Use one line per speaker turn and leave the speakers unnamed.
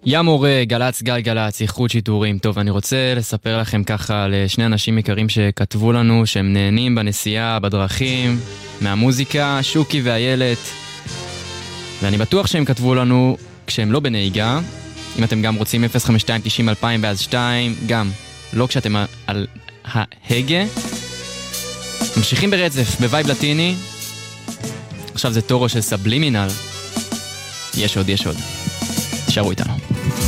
ים מורה, גלץ גלגלץ, איכות שיטורים. טוב, אני רוצה לספר לכם ככה על שני אנשים יקרים שכתבו לנו שהם נהנים בנסיעה, בדרכים, מהמוזיקה, שוקי ואיילת. ואני בטוח שהם כתבו לנו כשהם לא בנהיגה. אם אתם גם רוצים 052-90-2000 ואז 2, גם לא כשאתם על ההגה. ממשיכים ברצף, בווייב לטיני. עכשיו זה טורו של סבלימינל. יש עוד. תשארו איתנו.